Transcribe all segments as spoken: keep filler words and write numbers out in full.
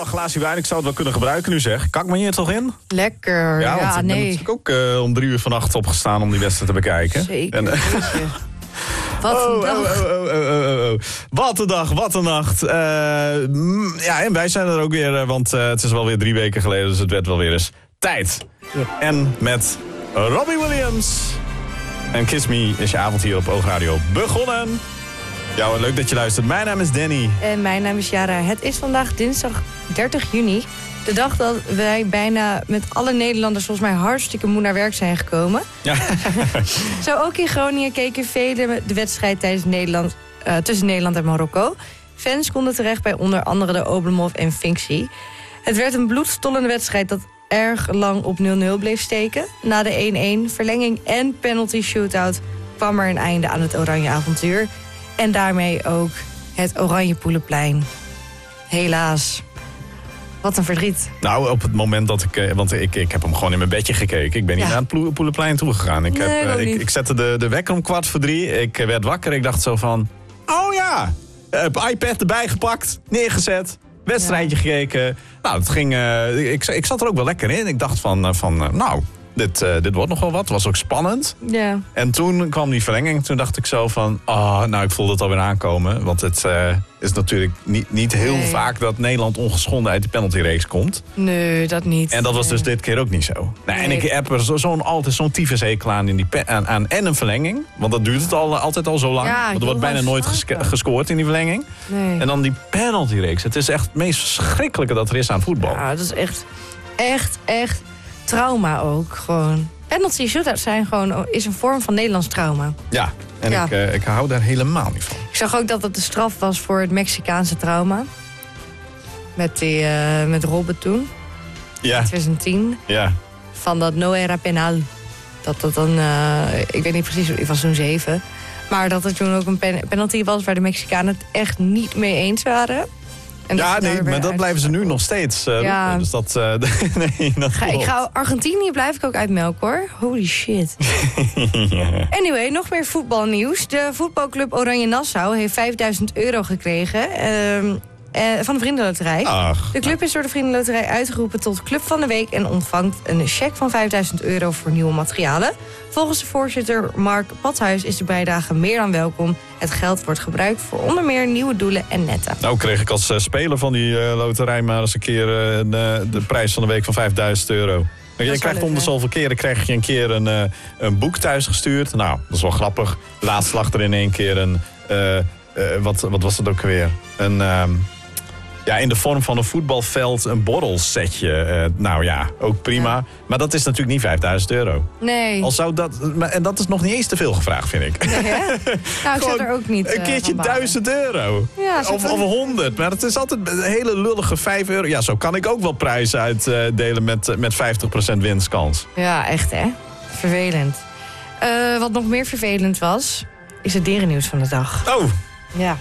glaasje wijn, ik zou het wel kunnen gebruiken nu zeg. Kak me hier toch in? Lekker, ja, want ja ik nee. ben natuurlijk ook uh, om drie uur vannacht opgestaan om die wedstrijd te bekijken. Zeker, En, uh, Wat een oh, dag. oh, oh, oh, oh, oh, oh. Wat een dag, wat een nacht. Uh, ja, en wij zijn er ook weer, want uh, het is wel weer drie weken geleden, dus het werd wel weer eens tijd. Yep. En met Robbie Williams en Kiss Me is je avond hier op Oogradio begonnen. Ja, leuk dat je luistert. Mijn naam is Danny. En mijn naam is Yara. Het is vandaag dinsdag dertig juni. De dag dat wij bijna met alle Nederlanders volgens mij hartstikke moe naar werk zijn gekomen. Ja. Zo ook in Groningen keken velen de wedstrijd tijdens Nederland, uh, tussen Nederland en Marokko. Fans konden terecht bij onder andere de Oblomov en Finksi. Het werd een bloedstollende wedstrijd dat erg lang op nul nul bleef steken. Na de één-één, verlenging en penalty shootout kwam er een einde aan het oranje avontuur. En daarmee ook het Oranje Poelenplein. Helaas. Wat een verdriet. Nou, op het moment dat ik... Want ik, ik heb hem gewoon in mijn bedje gekeken. Ik ben niet ja. naar het Poelenplein toegegaan. Ik, nee, heb, uh, ik, niet. ik zette de, de wekker om kwart voor drie. Ik werd wakker. Ik dacht zo van... Oh ja! Uh, iPad erbij gepakt. Neergezet. Wedstrijdje ja. gekeken. Nou, het ging... Uh, ik, ik zat er ook wel lekker in. Ik dacht van... Uh, van uh, nou... Dit, uh, dit wordt nog wel wat. Het was ook spannend. Ja. En toen kwam die verlenging. Toen dacht ik zo van... Oh, nou, ik voelde het alweer aankomen. Want het uh, is natuurlijk niet, niet heel nee. vaak dat Nederland ongeschonden uit de penaltyreeks komt. Nee, dat niet. En dat was nee. dus dit keer ook niet zo. Nou, Nee. En ik heb er zo, zo'n, altijd zo'n tyfushekel aan, in die pe- aan, aan en een verlenging. Want dat duurt het al, altijd al zo lang. Ja, want er wordt bijna nooit geske- gescoord in die verlenging. Nee. En dan die penaltyreeks. Het is echt het meest verschrikkelijke dat er is aan voetbal. Ja, dat is echt, echt, echt trauma ook gewoon. Penalty shootouts zijn gewoon, is een vorm van Nederlands trauma. Ja, en Ja. Ik, uh, ik hou daar helemaal niet van. Ik zag ook dat het de straf was voor het Mexicaanse trauma. Met, die, uh, met Robben toen. Ja. In twintig tien. Ja. Van dat no era penal. Dat dat dan, uh, ik weet niet precies, ik was toen zeven. Maar dat er toen ook een pen- penalty was waar de Mexicanen het echt niet mee eens waren. En Ja, dat nee, maar dat blijven ze nu nog steeds. Uh, Ja. Dus dat, uh, nee, dat Ga, ik ga Argentinië blijf ik ook uit melk hoor. Holy shit. ja. Anyway, nog meer voetbalnieuws. De voetbalclub Oranje Nassau heeft vijfduizend euro gekregen uh, uh, van de Vriendenloterij. Ach, De club is door de Vriendenloterij uitgeroepen tot Club van de Week en ontvangt een cheque van vijfduizend euro voor nieuwe materialen. Volgens de voorzitter Mark Padhuis is de bijdrage meer dan welkom. Het geld wordt gebruikt voor onder meer nieuwe doelen en netten. Nou kreeg ik als uh, speler van die uh, loterij maar eens een keer uh, een, uh, de prijs van de week van vijfduizend euro. Je krijgt leuk, om de hè? zoveel keren krijg je een keer een, uh, een boek thuis gestuurd. Nou, dat is wel grappig. Laatst lag er in één keer een... Uh, uh, wat, wat was het ook weer? Een... Uh, Ja, in de vorm van een voetbalveld, een borrelsetje. Uh, nou ja, ook prima. Ja. Maar dat is natuurlijk niet vijfduizend euro. Nee. Al zou dat, en dat is nog niet eens te veel gevraagd, vind ik. Nee, hè? Nou, ik zat er ook niet. Uh, een keertje duizend euro. Ja, of, of honderd. Maar het is altijd een hele lullige vijf euro. Ja, zo kan ik ook wel prijzen uitdelen met, met vijftig procent winstkans. Ja, echt hè. Vervelend. Uh, wat nog meer vervelend was, is het dierennieuws van de dag. Oh. Ja.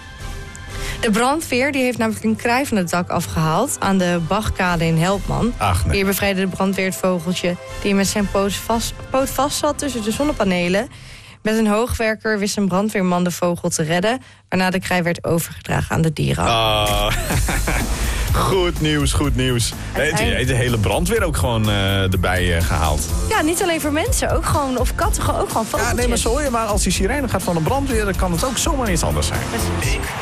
De brandweer die heeft namelijk een kraai van het dak afgehaald aan de Bachkade in Helpman. Ach, nee. Hier bevrijdde de brandweer het vogeltje die met zijn poot vast, poot vast zat tussen de zonnepanelen. Met een hoogwerker wist een brandweerman de vogel te redden, waarna de kraai werd overgedragen aan de dieren. Oh. Goed nieuws, goed nieuws. De, de hele brandweer ook gewoon uh, erbij uh, gehaald. Ja, niet alleen voor mensen, ook gewoon, of katten, ook gewoon vogeltjes. Ja, nee, maar zo hoor je maar, als die sirene gaat van de brandweer, dan kan het ook zomaar iets anders zijn.